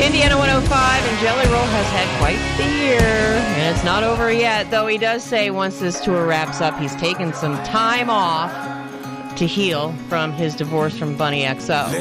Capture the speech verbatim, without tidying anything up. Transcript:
Indiana one oh five, and Jelly Roll has had quite the year, and it's not over yet, though he does say once this tour wraps up, he's taken some time off to heal from his divorce from Bunny X O.